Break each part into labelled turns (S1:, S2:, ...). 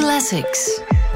S1: Classics.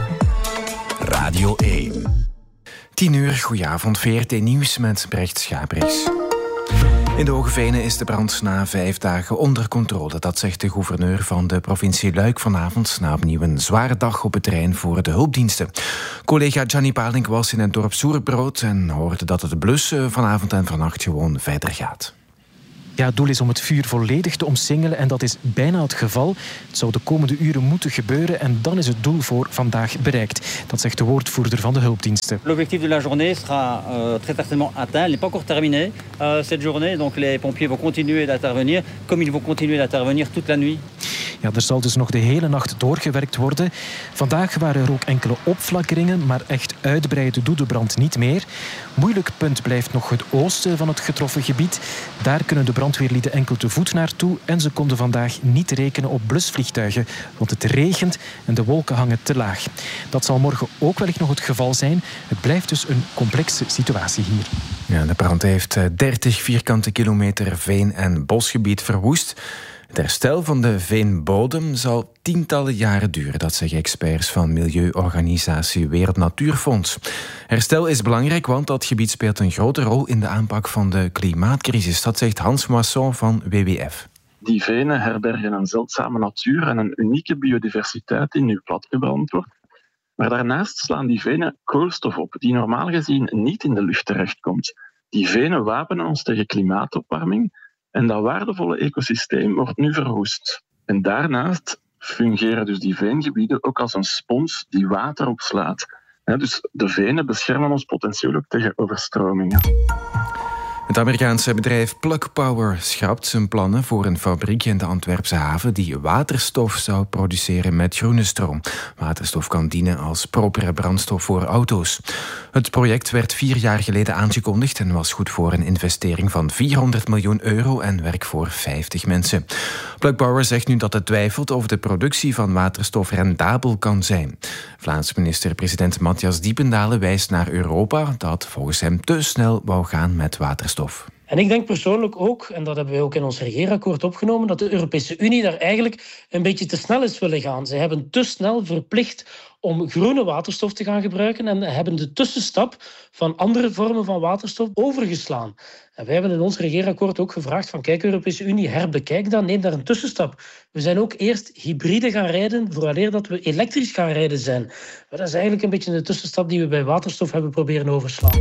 S2: Radio 1. 10:00, goedenavond, VRT Nieuws met Brecht Schabriks. In de Hoge is de brand na 5 dagen onder controle. Dat zegt de gouverneur van de provincie Luik vanavond, na opnieuw een zware dag op het terrein voor de hulpdiensten. Collega Gianni Palink was in het dorp Soerbrood en hoorde dat het blussen vanavond en vannacht gewoon verder gaat.
S3: Ja, het doel is om het vuur volledig te omsingelen en dat is bijna het geval. Het zou de komende uren moeten gebeuren en dan is het doel voor vandaag bereikt. Dat zegt de woordvoerder van de hulpdiensten.
S4: L'objectif de la journée sera très certainement atteint. Il n'est pas encore terminé cette journée. Donc les pompiers vont continuer d'intervenir, comme ils vont continuer d'intervenir toute la nuit.
S3: Ja, er zal dus nog de hele nacht doorgewerkt worden. Vandaag waren er ook enkele opflakkeringen, maar echt uitbreiden doet de brand niet meer. Moeilijk punt blijft nog het oosten van het getroffen gebied. Daar kunnen de brandweerlieden enkel te voet naartoe en ze konden vandaag niet rekenen op blusvliegtuigen, want het regent en de wolken hangen te laag. Dat zal morgen ook wellicht nog het geval zijn. Het blijft dus een complexe situatie hier.
S2: Ja, de brand heeft 30 vierkante kilometer veen- en bosgebied verwoest. Het herstel van de veenbodem zal tientallen jaren duren, dat zeggen experts van milieuorganisatie Wereld Natuurfonds. Herstel is belangrijk, want dat gebied speelt een grote rol in de aanpak van de klimaatcrisis. Dat zegt Hans Moisson van WWF.
S5: Die venen herbergen een zeldzame natuur en een unieke biodiversiteit die nu platgebrand wordt. Maar daarnaast slaan die venen koolstof op, die normaal gezien niet in de lucht terechtkomt. Die venen wapenen ons tegen klimaatopwarming. En dat waardevolle ecosysteem wordt nu verwoest. En daarnaast fungeren dus die veengebieden ook als een spons die water opslaat. Dus de venen beschermen ons potentieel ook tegen overstromingen.
S2: Het Amerikaanse bedrijf Plug Power schrapt zijn plannen voor een fabriek in de Antwerpse haven die waterstof zou produceren met groene stroom. Waterstof kan dienen als propere brandstof voor auto's. Het project werd 4 jaar geleden aangekondigd en was goed voor een investering van €400 miljoen en werk voor 50 mensen. Plug Power zegt nu dat het twijfelt of de productie van waterstof rendabel kan zijn. Vlaams minister-president Matthias Diependalen wijst naar Europa dat volgens hem te snel wou gaan met waterstof.
S6: En ik denk persoonlijk ook, en dat hebben wij ook in ons regeerakkoord opgenomen, dat de Europese Unie daar eigenlijk een beetje te snel is willen gaan. Ze hebben te snel verplicht om groene waterstof te gaan gebruiken en hebben de tussenstap van andere vormen van waterstof overgeslaan. En wij hebben in ons regeerakkoord ook gevraagd van kijk Europese Unie, herbekijk dat, neem daar een tussenstap. We zijn ook eerst hybride gaan rijden, vooraleer dat we elektrisch gaan rijden zijn. Maar dat is eigenlijk een beetje de tussenstap die we bij waterstof hebben proberen overslaan.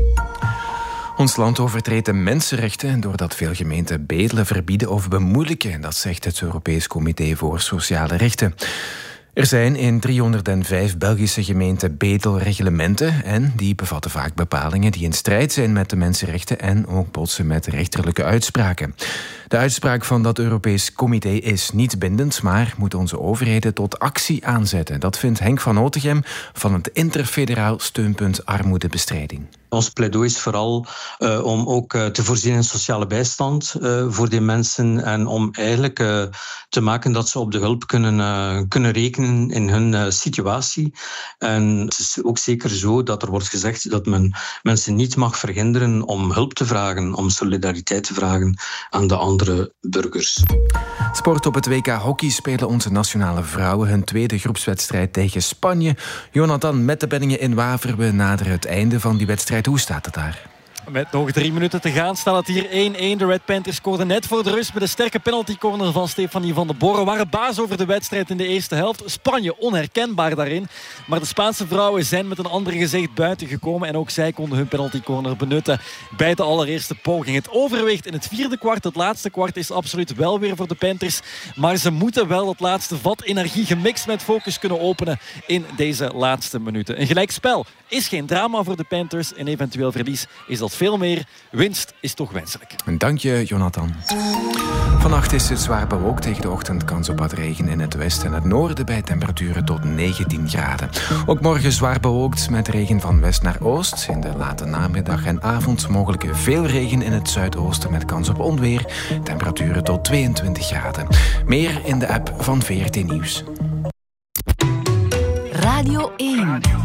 S2: Ons land overtreedt de mensenrechten doordat veel gemeenten bedelen verbieden of bemoeilijken. Dat zegt het Europees Comité voor Sociale Rechten. Er zijn in 305 Belgische gemeenten bedelreglementen en die bevatten vaak bepalingen die in strijd zijn met de mensenrechten en ook botsen met rechterlijke uitspraken. De uitspraak van dat Europees Comité is niet bindend, maar moet onze overheden tot actie aanzetten. Dat vindt Henk van Otegem van het Interfederaal Steunpunt Armoedebestrijding.
S7: Ons pleidooi is vooral om ook te voorzien in sociale bijstand voor die mensen en om eigenlijk te maken dat ze op de hulp kunnen rekenen in hun situatie. En het is ook zeker zo dat er wordt gezegd dat men mensen niet mag verhinderen om hulp te vragen, om solidariteit te vragen aan de andere burgers.
S2: Sport op het WK Hockey spelen onze nationale vrouwen hun tweede groepswedstrijd tegen Spanje. Jonathan, met de penningen in Waveren, we naderen het einde van die wedstrijd. Hoe staat het daar?
S8: Met nog 3 minuten te gaan staat het hier 1-1. De Red Panthers scoorden net voor de rust met een sterke penaltycorner van Stefanie van den Borre. Waren baas over de wedstrijd in de eerste helft. Spanje onherkenbaar daarin. Maar de Spaanse vrouwen zijn met een ander gezicht buiten gekomen. En ook zij konden hun penaltycorner benutten bij de allereerste poging. Het overweegt in het 4e kwart. Het laatste kwart is absoluut wel weer voor de Panthers. Maar ze moeten wel het laatste vat energie gemixt met focus kunnen openen in deze laatste minuten. Een gelijkspel is geen drama voor de Panthers. Een eventueel verlies is dat veel meer. Winst is toch wenselijk.
S2: Dank je, Jonathan. Vannacht is het zwaar bewolkt. Tegen de ochtend kans op wat regen in het westen en het noorden bij temperaturen tot 19 graden. Ook morgen zwaar bewolkt met regen van west naar oost. In de late namiddag en avond mogelijk veel regen in het zuidoosten met kans op onweer. Temperaturen tot 22 graden. Meer in de app van VRT Nieuws.
S1: Radio 1.